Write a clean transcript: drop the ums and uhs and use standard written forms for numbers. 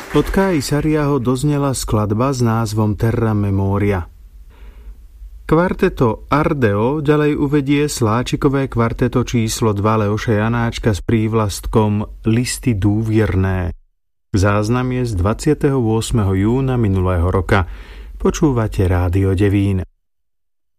Od Kai Sariaho doznela skladba s názvom Terra Memoria. Kvarteto Ardeo ďalej uvedie sláčikové kvarteto číslo 2 Leoša Janáčka s prívlastkom Listy dôvierné. Záznam je z 28. júna minulého roka. Počúvate Rádio Devín.